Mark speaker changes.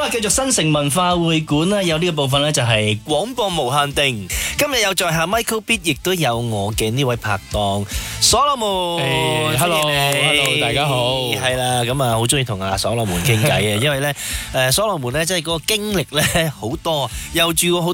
Speaker 1: 啦，繼續新城文化會館啦，有呢個部分咧就係
Speaker 2: 廣播無限定，今日有在下 Michael Beat， 亦都有我嘅呢位拍檔所羅門。
Speaker 3: Hello，大家好。
Speaker 2: 係啦，咁啊好中意同阿所羅門傾偈嘅，因為咧所羅門咧即係嗰個經歷咧好多，又住過好多